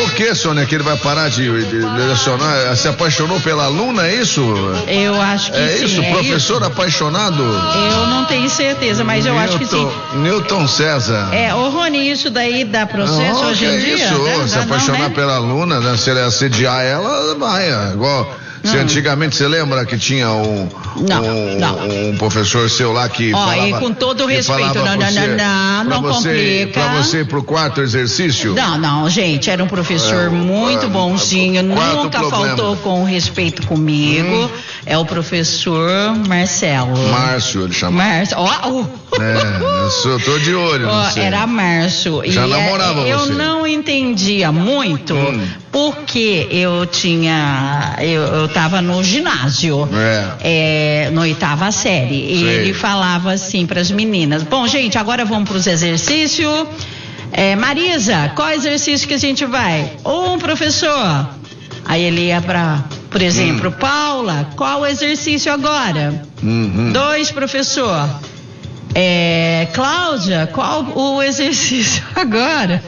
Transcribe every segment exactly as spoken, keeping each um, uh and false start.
o que, Sônia, que ele vai parar de, de, de lecionar? Se apaixonou pela aluna, é isso? Eu acho que é sim. Isso, é professor isso? apaixonado? Eu não tenho certeza, mas eu Newton, acho que sim. Newton César. É, ô Rony, isso daí dá processo não, hoje que em é dia? Isso, Né? se Dá apaixonar não, né? pela aluna, né? Se ele assediar ela, vai. É igual. Se Hum. antigamente você lembra que tinha um, Não, um, não. um professor seu lá que Ó, falava, e com todo o que respeito, falava não, não, você, não, não, pra não você, complica. Pra você ir pro quarto exercício? Não, não, gente, era um professor É, muito é, bonzinho, quarto nunca problema. faltou com respeito comigo. Hum. É o professor Marcelo. Márcio, ele chama. Márcio, ó. Oh, É, eu, sou, eu tô de olho, oh, não sei. Era Márcio. Já e namorava é, eu você. não entendia muito hum. porque eu tinha, eu, eu tava no ginásio. É. É, na oitava série. E Sei. ele falava assim para as meninas: bom, gente, agora vamos para os exercícios. É, Marisa, qual exercício que a gente vai? Um, professor. Aí ele ia para, por exemplo, hum. Paula, qual o exercício agora? Uhum. Dois, professor. É, Cláudia, qual o exercício agora?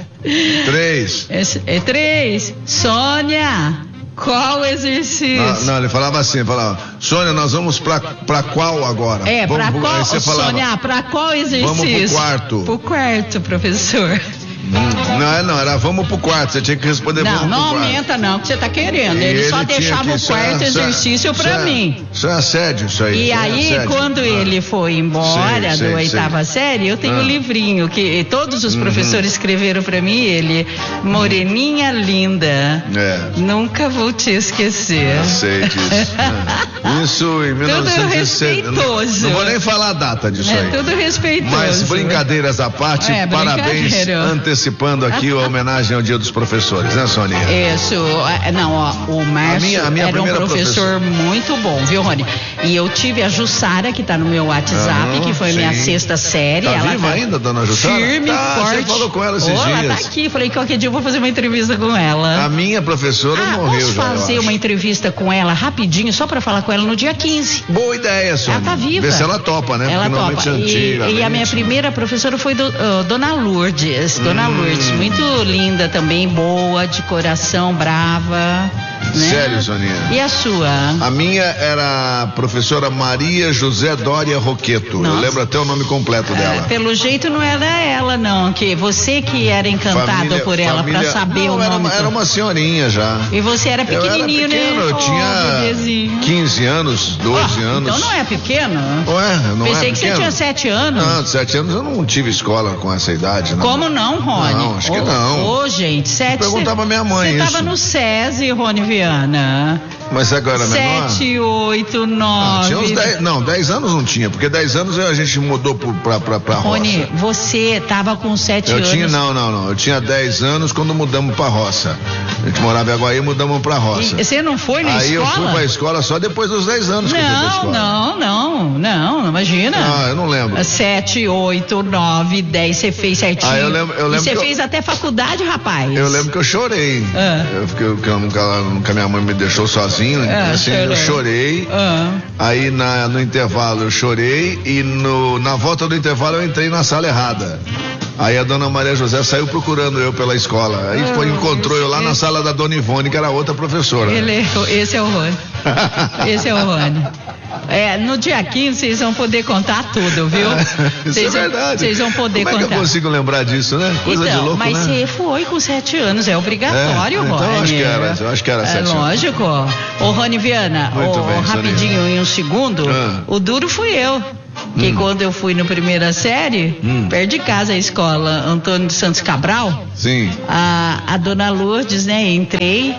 Três. É, é três. Sônia, qual o exercício? Não, não, ele falava assim, ele falava, Sônia, nós vamos pra, pra qual agora? É, vamos, pra pro, qual, você falava, Sônia, pra qual exercício? Vamos pro quarto. Pro quarto, professor. Hum, não, não, era vamos pro quarto, você tinha que responder não, vamos pro não quarto. Não, aumenta não, que você tá querendo. E ele, ele só deixava que, o quarto isso é, exercício isso é, pra isso mim. É, isso é assédio, isso aí. E é aí, assédio. quando ah. ele foi embora sei, do sei, oitava sei. série, eu tenho um ah. livrinho que todos os professores uhum. escreveram pra mim, ele, Moreninha linda, é. nunca vou te esquecer. Eu sei disso. é. Isso em mil novecentos e sessenta. Tudo respeitoso. Não, não vou nem falar a data disso é, aí. Tudo respeitoso. Mas brincadeiras à parte, é, parabéns antecipando aqui a homenagem ao Dia dos Professores, né, Sônia? Isso, não, ó, o Márcio a minha, a minha era um professor muito bom, viu, Rony? E eu tive a Jussara, que tá no meu WhatsApp, ah, que foi sim. minha sexta série. Tá ela viva tá ainda, dona Jussara? Firme, tá, forte. Você falou com ela esses oh, dias. Ela tá aqui, falei que qualquer dia eu vou fazer uma entrevista com ela. A minha professora ah, morreu posso já, fazer uma entrevista com ela rapidinho, só pra falar com ela no dia quinze. Boa ideia, Sônia. Ela tá viva. Vê se ela topa, né? Ela Porque topa. E, e a minha primeira professora foi do, uh, Dona Lourdes. Hum. Dona Lourdes, muito linda também, boa, de coração, brava. Né? Sério, Soninha? E a sua? A minha era a professora Maria José Dória Roqueto. Nossa. Eu lembro até o nome completo dela. É, pelo jeito não era ela, não. Que você que era encantado família, por ela família... para saber não, o era nome. Uma, era uma senhorinha já. E você era pequenininho, eu era pequeno, né? Eu tinha oh, quinze anos, doze oh, anos. Então não é pequeno? Ué, não Pensei é que pequeno? você tinha sete anos. Não, de sete anos eu não tive escola com essa idade. Não. Como não, Rony? Não, acho que oh, não. Ô, oh, gente, sete... Eu perguntava pra minha mãe Você isso. tava no SESI, Rony Viana. Mas agora menor? Sete, oito, nove. Não, tinha uns dez, não, dez anos não tinha, porque dez anos a gente mudou pro, pra, pra, pra Rony, roça. você tava com sete eu anos. Tinha, não, não, não. Eu tinha dez anos quando mudamos pra roça. A gente morava em Aguaí e mudamos pra roça. E você não foi na Aí escola? Aí eu fui pra escola só depois dos dez anos não, que eu fui pra escola. Não, não, não, não, imagina. Ah, eu não lembro. Sete, oito, nove, dez, você fez certinho. Ah, eu lembro, eu lembro e você que fez eu... até faculdade, rapaz. Eu lembro que eu chorei. Ah. Eu fiquei, que eu nunca, nunca minha mãe me deixou sozinho. Ah, assim, chorei. eu chorei. Ah. Aí na, no intervalo eu chorei e no, na volta do intervalo eu entrei na sala errada. Aí a dona Maria José saiu procurando eu pela escola. Aí foi, encontrou eu lá na sala da dona Ivone, que era outra professora. Ele, esse é o Rony. Esse é o Rony. É, no dia quinze vocês vão poder contar tudo, viu? Isso cês é verdade. Vocês vão poder Como contar. É que eu consigo lembrar disso, né? Coisa então, de louco, mas né? você foi com sete anos, é obrigatório, é, Rony. Então acho que era, eu acho que era sete é, anos. Lógico. Ô, Rony Viana, Muito ô, bem, rapidinho, em um segundo, ah. o duro fui eu. Que hum. quando eu fui na primeira série, hum. perto de casa a escola Antônio de Santos Cabral, sim. A, a dona Lourdes, né, entrei,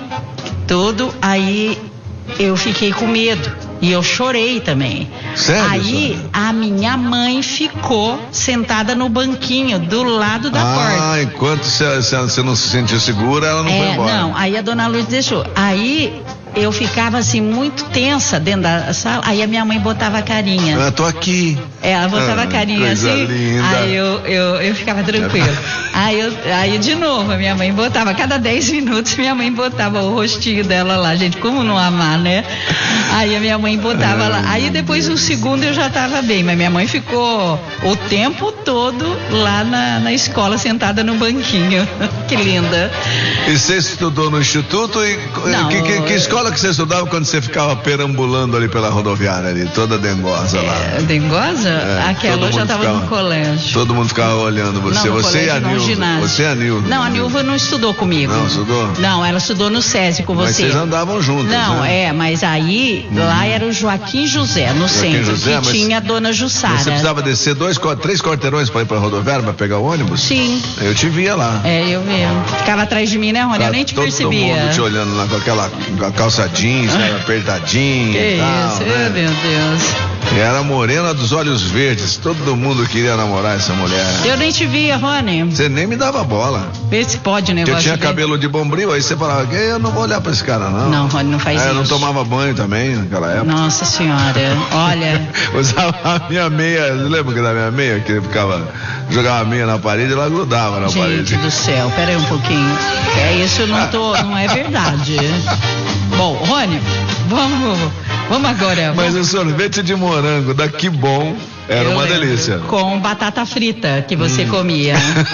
tudo, aí eu fiquei com medo. E eu chorei também. Sério? Aí Sério? a minha mãe ficou sentada no banquinho do lado da ah, porta. Ah, enquanto você não se sentiu segura, ela não é, foi embora. Não, aí a dona Lourdes deixou. Aí eu ficava assim muito tensa dentro da sala, aí a minha mãe botava a carinha. Ah, tô aqui. É, ela botava ah, a carinha coisa assim, linda. aí eu, eu, eu ficava tranquila. Aí, eu, aí de novo, a minha mãe botava, a cada dez minutos minha mãe botava o rostinho dela lá, gente, como não amar, né? Aí a minha mãe botava lá, aí depois um segundo eu já tava bem, mas minha mãe ficou o tempo todo lá na, na escola, sentada no banquinho. Que linda. E você estudou no instituto? E Não, que, que, que escola que você estudava quando você ficava perambulando ali pela rodoviária ali, toda dengosa lá? É, dengosa? É, Aquela eu já estava no colégio. Todo mundo ficava olhando você. Não, no você e a colégio, não, Nilva. ginásio. Você e a Nilva. Não, a Nilva não estudou comigo. Não, estudou? Não, ela estudou no SESI com Mas você. vocês andavam juntos, Não, né? é, mas aí Uhum. lá era o Joaquim José, no Joaquim centro, José, que mas- tinha a dona Jussara. Você precisava descer dois, três quarteirões para ir pra rodoviária para pegar o ônibus? Sim. Eu te via lá. É, eu vi. Ficava atrás de mim, né, Rony? Eu nem te Todo percebia. mundo te olhando lá com aquela com a calça jeans, né, apertadinha Que e tal, isso, né? meu Deus. E era morena dos olhos verdes. Todo mundo queria namorar essa mulher. Eu nem te via, Rony. Você nem me dava bola. Vê se pode o Porque negócio. eu tinha dele. cabelo de bombril, aí você falava, que eu não vou olhar pra esse cara, não. Não, Rony, não faz Aí eu isso. não tomava banho também naquela época. Nossa senhora, olha. Usava a minha meia, lembra que da minha meia? Que eu ficava, jogava a meia na parede e ela grudava na Gente parede. do céu, pera aí um pouquinho. É isso, não tô, não é verdade. Bom, Rony, vamos, vamos agora. Mas vamos, o sorvete de morango da Que Bom era eu uma lembro, delícia. Com batata frita que você Hum. comia.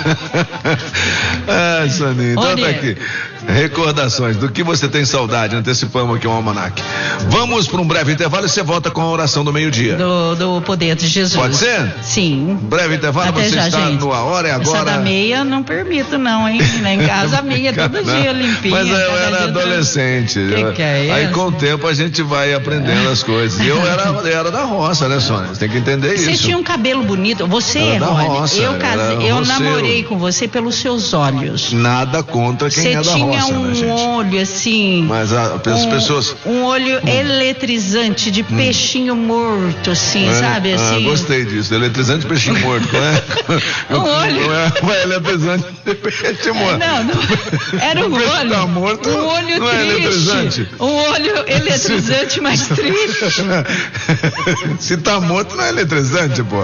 Ah, Soninha, então Rony. tá aqui. Recordações do que você tem saudade. Antecipamos aqui um almanaque. Vamos para um breve intervalo e você volta com a oração do meio-dia. Do, do poder de Jesus. Pode ser? Sim. Breve intervalo, Até você já, está gente. no A Hora é Agora. Essa da meia não permito não, hein? Lá em casa a meia todo Não, dia limpinha. Mas eu cada era dia adolescente. Que que é Aí isso? com o tempo a gente vai aprendendo as coisas. E eu era, eu era da roça, né, Sônia? Você tem que entender Você isso. tinha um cabelo bonito. Você, Era da Rony, roça, eu casei, era eu roceiro. namorei com você pelos seus olhos. Nada contra quem Você é da tinha roça, um né, gente? olho assim. Mas a- as um, pessoas. Um olho eletrizante de peixinho morto, assim, É, sabe? ah, Assim. gostei disso. Eletrizante de peixinho morto, não é? Um olho. Não é, não é eletrizante de peixe morto. Não, não. Era um O peixe olho. tá morto, um olho não é triste. eletrizante? Um olho eletrizante, mas triste. Se tá morto, não é eletrizante, pô.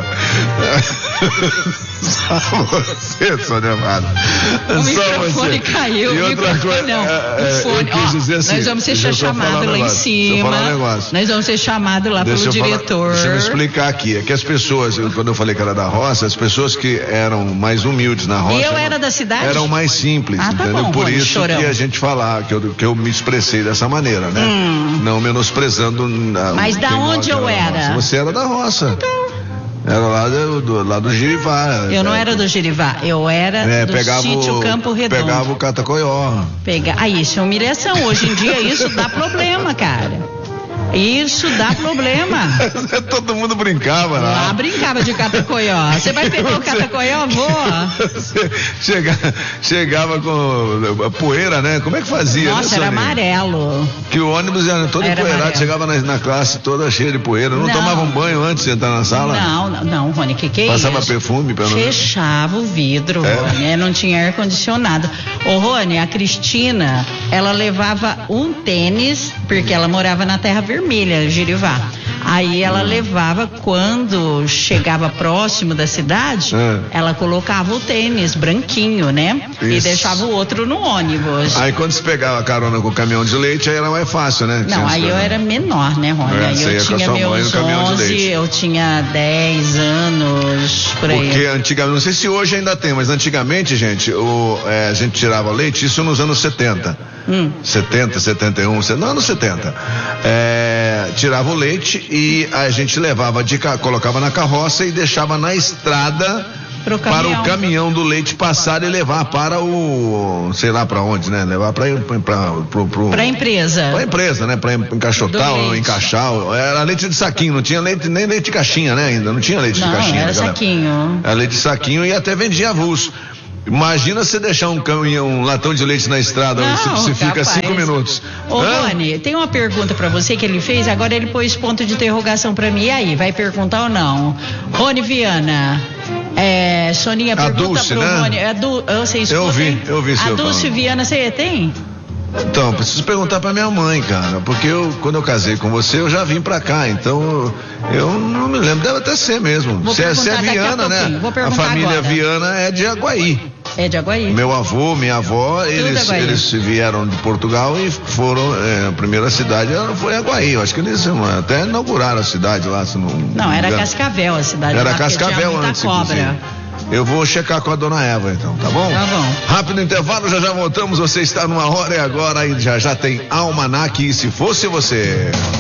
Só você, Sônia Amado. O Só microfone você. caiu. E o outra microfone coisa, não. é, é, o fone. eu quis Ó, dizer assim, nós vamos ser deixa eu só falar chamados um lá em negócio, deixa eu cima. falar um negócio. Nós vamos ser chamados lá Deixa pelo eu falar- diretor. deixa eu me explicar aqui. É que as pessoas, eu- quando eu falei que era da roça, as pessoas que eram mais humildes na roça. E eu era da cidade? Eram mais simples, Ah, tá entendeu? bom, Por Rony, isso chorão. que a gente falar, que eu, que eu me expressei dessa maneira, né? Hum. Não menosprezando. a- Mas da quem onde mora eu na era? roça. Você era da roça. Então. Era lá do, do, lá do Girivá. Eu não era do Girivá, eu era É, do pegava sítio o, Campo Redondo. Pegava o catacoió. Pega... Ah, isso é humilhação. Hoje em dia isso dá problema, cara. Isso dá problema. Todo mundo brincava lá. Lá brincava de catacoió. Você vai pegar o catacoió, voa. Você chegava, chegava com a poeira, né? Como é que fazia? Nossa, né, era Soninha? amarelo. Que o ônibus era todo Era empoeirado, amarelo. chegava na, na classe toda cheia de poeira. Não, Não. tomava um banho antes de entrar na sala? Não, não, não, Rony, que que é Passava isso? perfume, pelo menos. Fechava o vidro, É? Rony, é, não tinha ar-condicionado. Ô, Rony, a Cristina, ela levava um tênis, porque ela morava na Terra Vermelha, Girivá. Aí ela levava, quando chegava próximo da cidade, É. ela colocava o tênis branquinho, né? E Isso. deixava o outro no ônibus. Aí quando você pegava carona com o caminhão de leite, aí era mais fácil, né? Não, Tinha aí eu as- era menor, né, Rony? É, aí você eu ia com a tinha sua mãe no meus caminhão de leite. onze, eu tinha dez anos, por aí. Porque antigamente, não sei se hoje ainda tem, mas antigamente, gente, o, é, a gente tirava leite, isso nos anos setenta. Hum. setenta, setenta e um, não, anos setenta. É, tirava o leite e a gente levava, de, ca- colocava na carroça e deixava na estrada Pro para caminhão. o caminhão do leite passar e levar para o, sei lá para onde, né? Levar para Pra empresa. Pra empresa, né? Pra encaixotar Do ou leite. encaixar. Era leite de saquinho, não tinha leite, nem leite de caixinha, né? Ainda não tinha leite Não, de caixinha. era naquela- saquinho. Era leite de saquinho e até vendia avulso. Imagina você deixar um caminhão, um latão de leite na estrada, Não, você, você fica capaz. cinco minutos. Ô, Hã? Rony, tem uma pergunta pra você que ele fez, agora ele pôs ponto de interrogação pra mim. E aí, vai perguntar ou não? Rony Viana, é, Soninha A pergunta Dulce, pro né? Rony. É du, você escuta, Eu vi, hein? eu vi A seu Dulce falando. Viana, você tem? Então, preciso perguntar pra minha mãe, cara, porque eu, quando eu casei com você, eu já vim pra cá, então eu não me lembro, deve até ser mesmo. Vou se é, se é perguntar daqui a Viana, né? pouquinho. Vou A perguntar família agora. Viana é de Aguaí. É de Aguaí. Meu avô, minha avó, eles, Aguaí. eles vieram de Portugal e foram, é, a primeira cidade foi Aguaí. Eu acho que eles até inauguraram a cidade lá, se não. Não, era Cascavel a cidade. Era lá, porque Cascavel tinha muita antes, cobra. inclusive. Eu vou checar com a dona Eva, então, tá bom? Tá bom. Rápido intervalo, já já voltamos. Você está numa hora e agora e já já tem Almanac. E se fosse você.